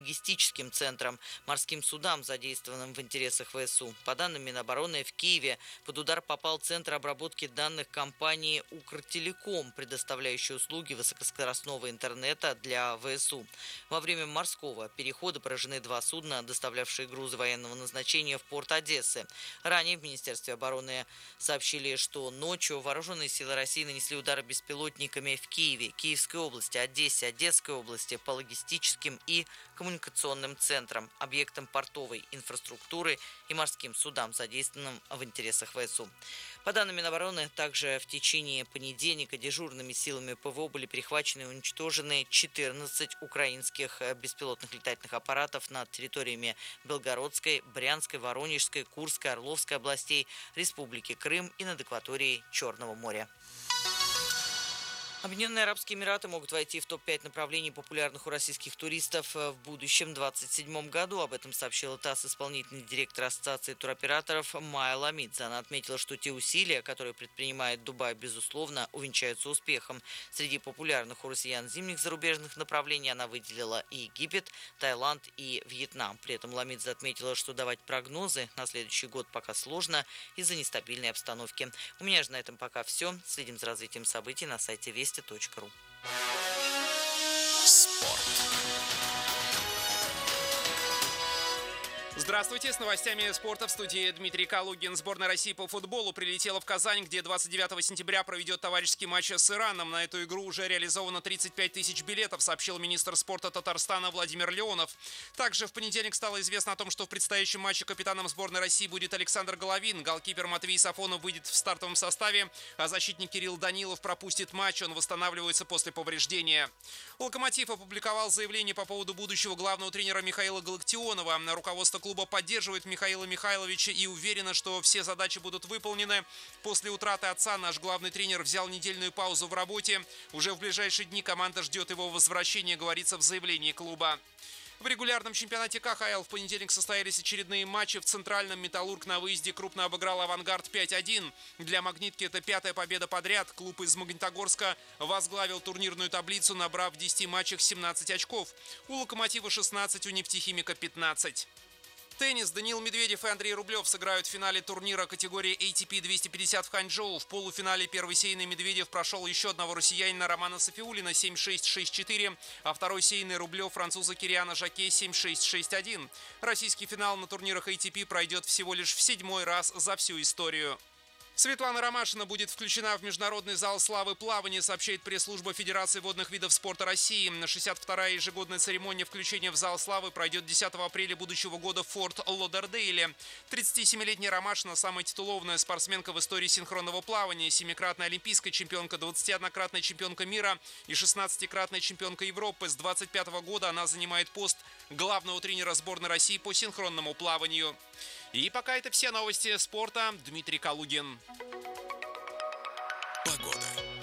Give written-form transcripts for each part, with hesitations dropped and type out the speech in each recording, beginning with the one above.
логистическим центрам, морским судам, задействованным в интересах ВСУ. По данным Минобороны, в Киеве под удар попал центр обработки данных компании «Укртелеком», предоставляющей услуги высокоскоростного интернета для ВСУ. Во время морского перехода поражены 2 судна, доставлявшие грузы военного назначения в порт Одессы. Ранее в Министерстве обороны сообщили, что ночью вооруженные силы России нанесли удары беспилотниками в Киеве, Киевской области, Одессе, Одесской области по логистическим и коммуникационным центрам, объектам портовой инфраструктуры и морским судам, задействованным в интересах ВСУ. По данным Минобороны, также в течение понедельника дежурными силами ПВО были перехвачены и уничтожены 14 украинских беспилотных летательных аппаратов над территориями Белгородской, Брянской, Воронежской, Курской, Орловской областей, Республики Крым и над акваторией Черного моря. Объединенные Арабские Эмираты могут войти в топ-5 направлений, популярных у российских туристов в будущем 2027 году. Об этом сообщила ТАСС исполнительный директор Ассоциации туроператоров Майя Ламидзе. Она отметила, что те усилия, которые предпринимает Дубай, безусловно, увенчаются успехом. Среди популярных у россиян зимних зарубежных направлений она выделила и Египет, Таиланд и Вьетнам. При этом Ламидзе отметила, что давать прогнозы на следующий год пока сложно из-за нестабильной обстановки. У меня же на этом пока все. Следим за развитием событий на сайте Вести.ру. Спорт. Здравствуйте, с новостями спорта в студии Дмитрий Калугин. Сборная России по футболу прилетела в Казань, где 29 сентября проведет товарищеский матч с Ираном. На эту игру уже реализовано 35 тысяч билетов, сообщил министр спорта Татарстана Владимир Леонов. Также в понедельник стало известно о том, что в предстоящем матче капитаном сборной России будет Александр Головин. Голкипер Матвей Сафонов выйдет в стартовом составе, а защитник Кирилл Данилов пропустит матч. Он восстанавливается после повреждения. «Локомотив» опубликовал заявление по поводу будущего главного тренера Михаила Галактионова. Руководство клуба поддерживает Михаила Михайловича и уверено, что все задачи будут выполнены. После утраты отца наш главный тренер взял недельную паузу в работе. Уже в ближайшие дни команда ждет его возвращения, говорится в заявлении клуба. В регулярном чемпионате КХЛ в понедельник состоялись очередные матчи. В Центральном «Металлург» на выезде крупно обыграл «Авангард» 5-1. Для «Магнитки» это 5-я победа подряд. Клуб из Магнитогорска возглавил турнирную таблицу, набрав в 10 матчах 17 очков. У «Локомотива» 16, у «Нефтехимика» 15. Теннис. Даниил Медведев и Андрей Рублев сыграют в финале турнира категории ATP 250 в Ханчжоу. В полуфинале первый сейный Медведев прошел еще одного россиянина Романа Сафиуллина 7-6, 6-4, а второй сейный Рублев француза Кириана Жаке 7-6, 6-1. Российский финал на турнирах ATP пройдет всего лишь в 7-й раз за всю историю. Светлана Ромашина будет включена в Международный зал славы плавания, сообщает пресс-служба Федерации водных видов спорта России. 62-я ежегодная церемония включения в зал славы пройдет 10 апреля будущего года в Форт Лодердейле. 37-летняя Ромашина – самая титулованная спортсменка в истории синхронного плавания, 7-кратная олимпийская чемпионка, 21-кратная чемпионка мира и 16-кратная чемпионка Европы. С 25 года она занимает пост главного тренера сборной России по синхронному плаванию. И пока это все новости спорта. Дмитрий Калугин. Погода.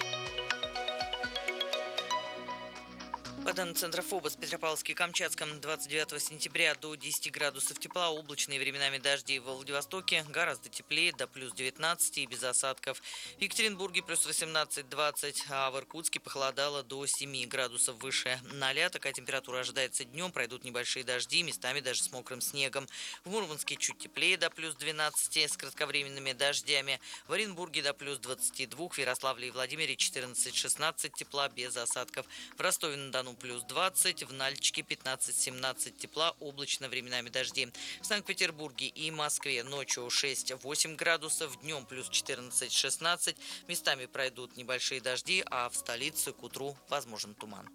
По данным Центра ФОБОС, Петропавловске-Камчатском 29 сентября до 10 градусов тепла, облачные временами дожди. В Владивостоке гораздо теплее, до плюс 19 и без осадков. В Екатеринбурге плюс 18-20, а в Иркутске похолодало до 7 градусов выше 0. Такая температура ожидается днем, пройдут небольшие дожди, местами даже с мокрым снегом. В Мурманске чуть теплее, до плюс 12 с кратковременными дождями. В Оренбурге до плюс 22, в Ярославле и Владимире 14-16 тепла без осадков. В Ростове-на-Дону плюс 20, в Нальчике 15-17 тепла, облачно, временами дожди. В Санкт-Петербурге и Москве ночью 6-8 градусов, днем плюс 14-16, местами пройдут небольшие дожди, а в столице к утру возможен туман.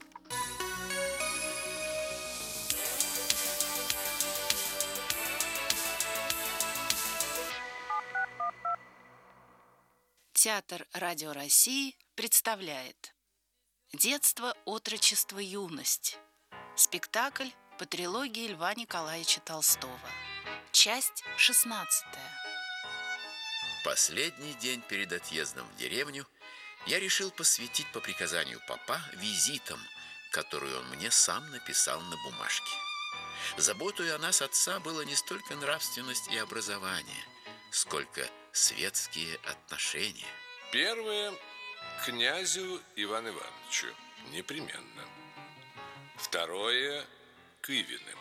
Театр Радио России представляет «Детство, отрочество, юность». Спектакль по трилогии Льва Николаевича Толстого. Часть 16. Последний день перед отъездом в деревню я решил посвятить по приказанию папа визитам, которые он мне сам написал на бумажке. Заботой о нас отца было не столько нравственность и образование, сколько светские отношения. Первое – князю Ивану Ивановичу непременно. Второе – к Ивиным.